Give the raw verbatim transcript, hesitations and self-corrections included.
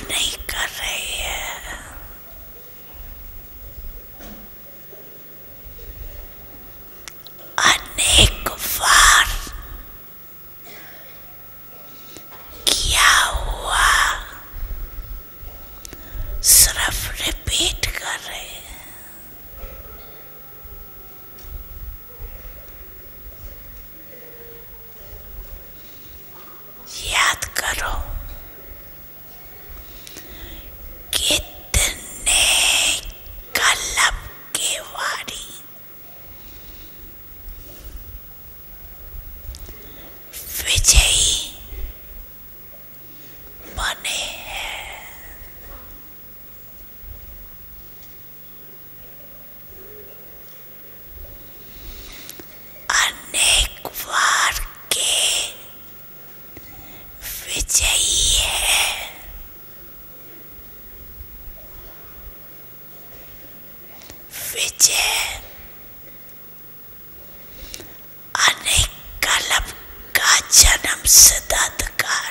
नहीं कर रही है। अनेक बार क्या हुआ सिर्फ रिपीट कर रहे हैं। याद करो कितने कलब के वारी विजयी बने हैं। अनेक बार के विजयी है। विजय अनेक कलब का जन्म सिद्ध